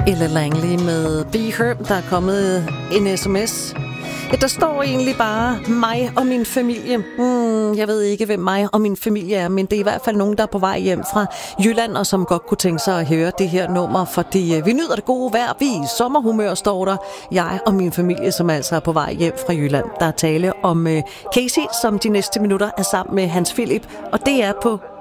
Elle Langley med Be Her. Der er kommet en sms. Ja, der står egentlig bare mig og min familie. Jeg ved ikke, hvem mig og min familie er, men det er i hvert fald nogen, der er på vej hjem fra Jylland, og som godt kunne tænke sig at høre det her nummer, fordi vi nyder det gode vejr. Vi er i sommerhumør, står der. Jeg og min familie, som altså er på vej hjem fra Jylland. Der er tale om Casey, som de næste minutter er sammen med Hans Philip, og det er på